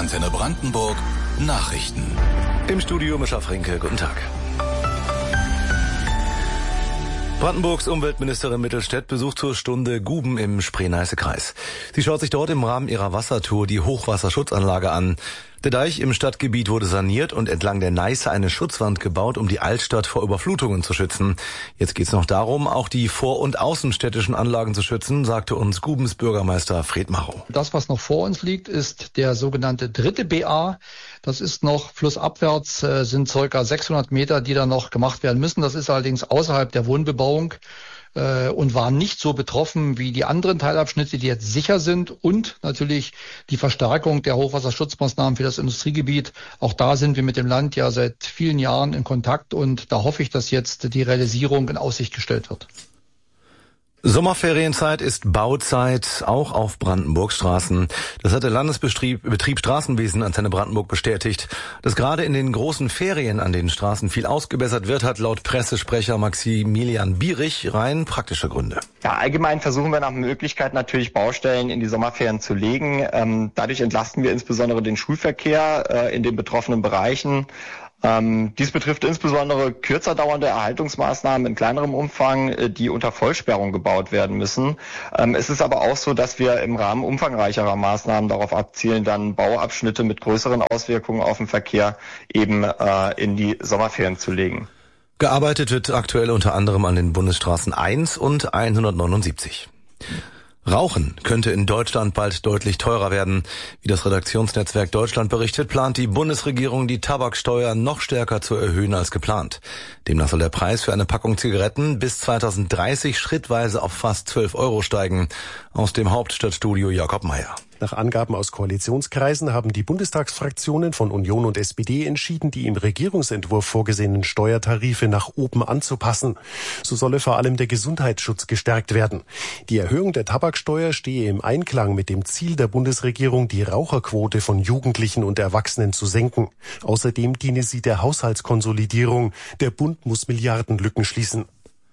Antenne Brandenburg Nachrichten. Im Studio Mischa Frenke, guten Tag. Brandenburgs Umweltministerin Mittelstädt besucht zur Stunde Guben im Spree-Neiße-Kreis. Sie schaut sich dort im Rahmen ihrer Wassertour die Hochwasserschutzanlage an. Der Deich im Stadtgebiet wurde saniert und entlang der Neiße eine Schutzwand gebaut, um die Altstadt vor Überflutungen zu schützen. Jetzt geht's noch darum, auch die vor- und außenstädtischen Anlagen zu schützen, sagte uns Gubens Bürgermeister Fred Marow. Das, was noch vor uns liegt, ist der sogenannte dritte BA. Das ist noch flussabwärts, sind ca. 600 Meter, die da noch gemacht werden müssen. Das ist allerdings außerhalb der Wohnbebauung und war nicht so betroffen wie die anderen Teilabschnitte, die jetzt sicher sind, und natürlich die Verstärkung der Hochwasserschutzmaßnahmen für das Industriegebiet. Auch da sind wir mit dem Land ja seit vielen Jahren in Kontakt und da hoffe ich, dass jetzt die Realisierung in Aussicht gestellt wird. Sommerferienzeit ist Bauzeit, auch auf Brandenburgs Straßen. Das hat der Landesbetrieb Straßenwesen Antenne Brandenburg bestätigt. Dass gerade in den großen Ferien an den Straßen viel ausgebessert wird, hat laut Pressesprecher Maximilian Bierich rein praktische Gründe. Ja, allgemein versuchen wir nach Möglichkeit natürlich Baustellen in die Sommerferien zu legen. Dadurch entlasten wir insbesondere den Schulverkehr in den betroffenen Bereichen. Dies betrifft insbesondere kürzer dauernde Erhaltungsmaßnahmen in kleinerem Umfang, die unter Vollsperrung gebaut werden müssen. Es ist aber auch so, dass wir im Rahmen umfangreicherer Maßnahmen darauf abzielen, dann Bauabschnitte mit größeren Auswirkungen auf den Verkehr eben in die Sommerferien zu legen. Gearbeitet wird aktuell unter anderem an den Bundesstraßen 1 und 179. Rauchen könnte in Deutschland bald deutlich teurer werden. Wie das Redaktionsnetzwerk Deutschland berichtet, plant die Bundesregierung, die Tabaksteuer noch stärker zu erhöhen als geplant. Demnach soll der Preis für eine Packung Zigaretten bis 2030 schrittweise auf fast 12 Euro steigen. Aus dem Hauptstadtstudio Jakob Meyer. Nach Angaben aus Koalitionskreisen haben die Bundestagsfraktionen von Union und SPD entschieden, die im Regierungsentwurf vorgesehenen Steuertarife nach oben anzupassen. So solle vor allem der Gesundheitsschutz gestärkt werden. Die Erhöhung der Tabaksteuer stehe im Einklang mit dem Ziel der Bundesregierung, die Raucherquote von Jugendlichen und Erwachsenen zu senken. Außerdem diene sie der Haushaltskonsolidierung. Der Bund muss Milliardenlücken schließen.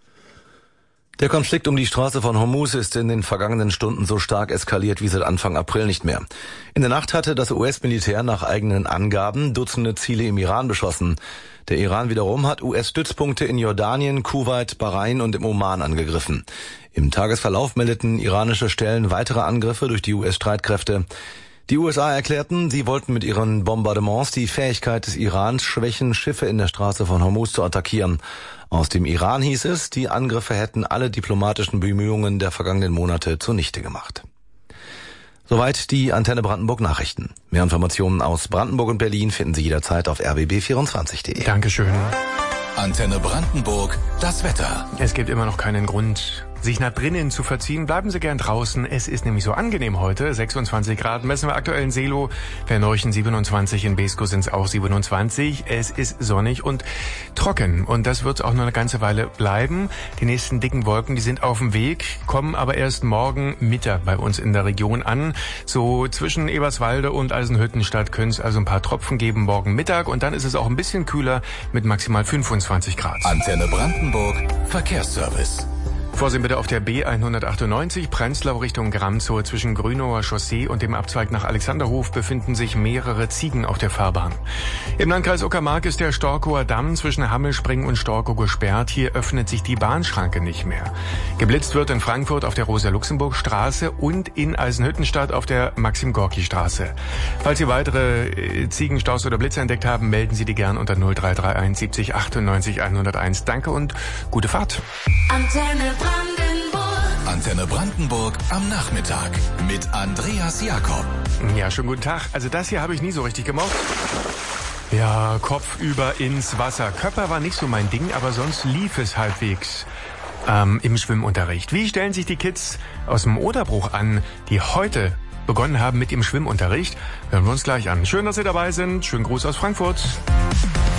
Der Konflikt um die Straße von Hormuz ist in den vergangenen Stunden so stark eskaliert wie seit Anfang April nicht mehr. In der Nacht hatte das US-Militär nach eigenen Angaben Dutzende Ziele im Iran beschossen. Der Iran wiederum hat US-Stützpunkte in Jordanien, Kuwait, Bahrain und im Oman angegriffen. Im Tagesverlauf meldeten iranische Stellen weitere Angriffe durch die US-Streitkräfte. Die USA erklärten, sie wollten mit ihren Bombardements die Fähigkeit des Irans schwächen, Schiffe in der Straße von Hormuz zu attackieren. Aus dem Iran hieß es, die Angriffe hätten alle diplomatischen Bemühungen der vergangenen Monate zunichte gemacht. Soweit die Antenne Brandenburg Nachrichten. Mehr Informationen aus Brandenburg und Berlin finden Sie jederzeit auf rbb24.de. Dankeschön. Antenne Brandenburg, das Wetter. Es gibt immer noch keinen Grund, sich nach drinnen zu verziehen. Bleiben Sie gern draußen. Es ist nämlich so angenehm heute. 26 Grad messen wir aktuell in Seelow. Vernorchen 27, in Beeskow sind es auch 27. Es ist sonnig und trocken. Und das wird auch noch eine ganze Weile bleiben. Die nächsten dicken Wolken, die sind auf dem Weg, kommen aber erst morgen Mittag bei uns in der Region an. So zwischen Eberswalde und Eisenhüttenstadt können es also ein paar Tropfen geben morgen Mittag. Und dann ist es auch ein bisschen kühler mit maximal 25 Grad. Antenne Brandenburg, Verkehrsservice. Vorsehen bitte auf der B198 Prenzlau Richtung Gramzow. Zwischen Grünauer Chaussee und dem Abzweig nach Alexanderhof befinden sich mehrere Ziegen auf der Fahrbahn. Im Landkreis Uckermark ist der Storkower Damm zwischen Hammelspringen und Storkow gesperrt. Hier öffnet sich die Bahnschranke nicht mehr. Geblitzt wird in Frankfurt auf der Rosa-Luxemburg-Straße und in Eisenhüttenstadt auf der Maxim-Gorki-Straße. Falls Sie weitere Ziegenstaus oder Blitze entdeckt haben, melden Sie die gern unter 0331 70 98 101. Danke und gute Fahrt. Antenne Brandenburg am Nachmittag mit Andreas Jakob. Ja, schönen guten Tag. Also das hier habe ich nie so richtig gemocht. Ja, kopfüber ins Wasser. Körper war nicht so mein Ding, aber sonst lief es halbwegs im Schwimmunterricht. Wie stellen sich die Kids aus dem Oderbruch an, die heute begonnen haben mit dem Schwimmunterricht? Hören wir uns gleich an. Schön, dass Sie dabei sind. Schönen Gruß aus Frankfurt.